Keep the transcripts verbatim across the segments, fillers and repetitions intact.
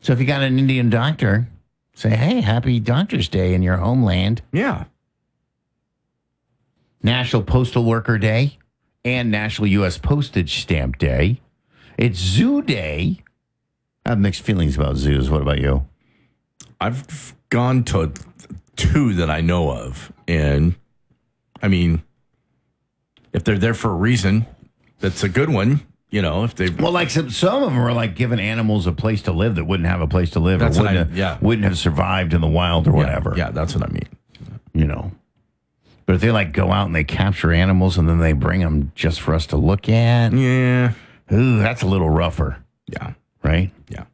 So if you got an Indian doctor, say, hey, happy Doctor's Day in your homeland. Yeah. National Postal Worker Day and National U S Postage Stamp Day. It's Zoo Day. I have mixed feelings about zoos. What about you? I've gone to two that I know of. And, I mean, if they're there for a reason, that's a good one. You know, if they... Well, like some, some of them are like giving animals a place to live that wouldn't have a place to live. That's or what wouldn't, I- have, yeah. wouldn't have survived in the wild or whatever. Yeah, yeah, that's what I mean. You know. But if they like go out and they capture animals and then they bring them just for us to look at, Yeah. ooh, that's a little rougher, Yeah. right? Yeah.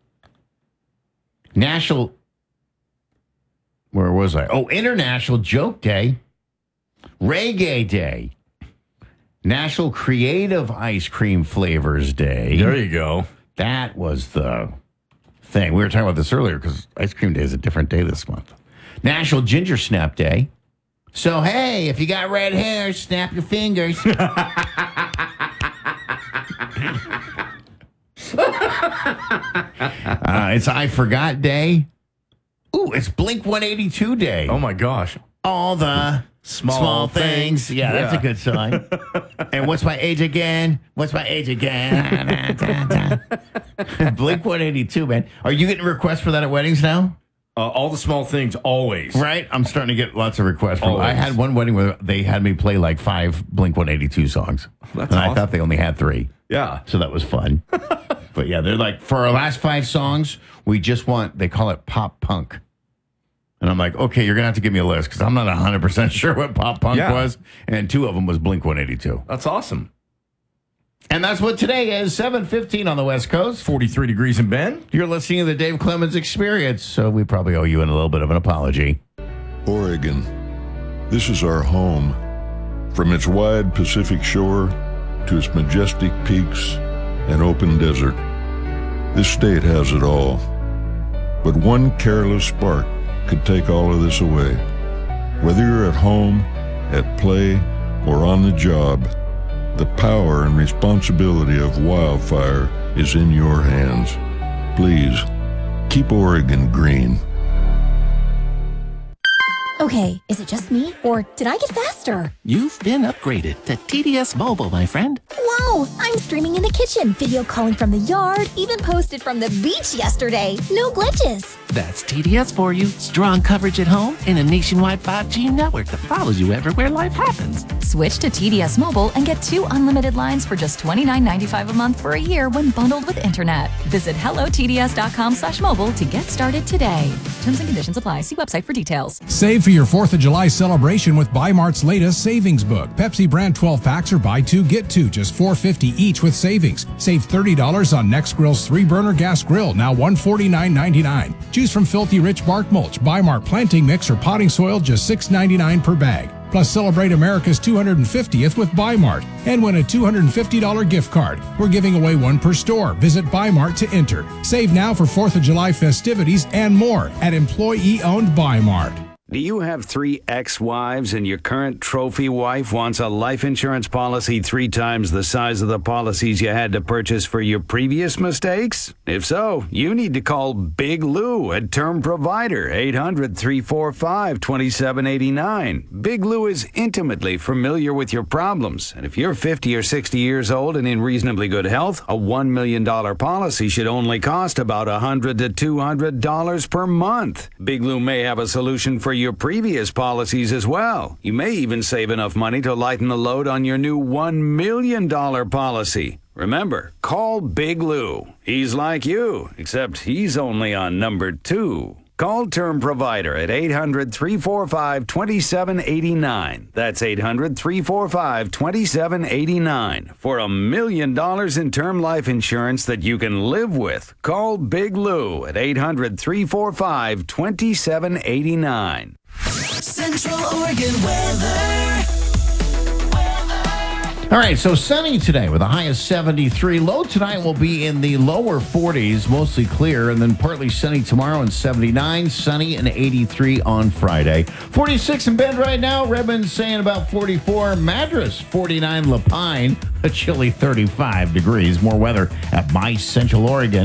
National, where was I? Oh, International Joke Day, Reggae Day, National Creative Ice Cream Flavors Day. There you go. That was the thing. We were talking about this earlier because Ice Cream Day is a different day this month. National Ginger Snap Day. So, hey, if you got red hair, snap your fingers. uh, it's I Forgot Day. Ooh, it's Blink one eighty-two Day. Oh, my gosh. All the Small, small things. things. Yeah, that's Yeah. a good song. And what's my age again? What's my age again? Blink one eighty-two, man. Are you getting requests for that at weddings now? Uh, all the small things, always. Right? I'm starting to get lots of requests. From, I Always. had one wedding where they had me play like five Blink one eighty-two songs. That's and I awesome. thought they only had three. Yeah. So that was fun. But yeah, they're like, for our last five songs, we just want, they call it pop punk. And I'm like, okay, you're going to have to give me a list because I'm not one hundred percent sure what pop punk Yeah. was. And two of them was Blink one eighty-two. That's awesome. And that's what today is, seven fifteen on the West Coast. forty-three degrees in Bend. You're listening to the Dave Clemens Experience, so we probably owe you a little bit of an apology. Oregon. This is our home. From its wide Pacific shore to its majestic peaks and open desert, this state has it all. But one careless spark could take all of this away. Whether you're at home, at play, or on the job, the power and responsibility of wildfire is in your hands. Please, keep Oregon green. Okay, is it just me, or did I get faster? You've been upgraded to T D S Mobile, my friend. Whoa, I'm streaming in the kitchen, video calling from the yard, even posted from the beach yesterday. No glitches. That's T D S for you. Strong coverage at home and a nationwide five G network that follows you everywhere life happens. Switch to T D S Mobile and get two unlimited lines for just twenty-nine ninety-five a month for a year when bundled with internet. Visit hello T D S dot com slash mobile to get started today. Terms and conditions apply. See website for details. Save for your fourth of July celebration with Buy Mart's latest savings book. Pepsi brand twelve packs or buy two, get two, just four fifty each with savings. Save thirty dollars on Nextgrill's three-burner gas grill, now one forty-nine ninety-nine. Choose from Filthy Rich bark mulch, Buy Mart planting mix or potting soil, just six ninety-nine per bag. Plus, celebrate America's two hundred fiftieth with Buy Mart and win a two hundred fifty dollars gift card. We're giving away one per store. Visit Buy Mart to enter. Save now for fourth of July festivities and more at employee-owned Buy Mart. Do you have three ex-wives and your current trophy wife wants a life insurance policy three times the size of the policies you had to purchase for your previous mistakes? If so, you need to call Big Lou at Term Provider, eight hundred, three four five, two seven eight nine. Big Lou is intimately familiar with your problems, and if you're fifty or sixty years old and in reasonably good health, a one million dollars policy should only cost about one hundred to two hundred dollars per month. Big Lou may have a solution for your previous policies as well. You may even save enough money to lighten the load on your new one million dollars policy. Remember, call Big Lou. He's like you, except he's only on number two. Call Term Provider at eight hundred, three four five, two seven eight nine. That's eight hundred, three four five, two seven eight nine. For a million dollars in term life insurance that you can live with, call Big Lou at eight hundred, three four five, two seven eight nine. Central Oregon weather. All right, so sunny today with a high of seventy-three. Low tonight will be in the lower forties, mostly clear, and then partly sunny tomorrow and seventy-nine, sunny and eighty-three on Friday. forty-six in Bend right now. Redmond's saying about forty-four. Madras, forty-nine. Lapine, a chilly thirty-five degrees. More weather at My Central Oregon.